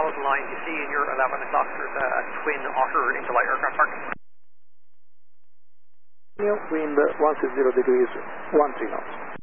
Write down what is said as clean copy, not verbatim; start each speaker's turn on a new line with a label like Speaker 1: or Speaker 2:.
Speaker 1: the line. You see in your 11 o'clock there's a twin Otter into light aircraft park.
Speaker 2: Wind 160 degrees, 13 knots.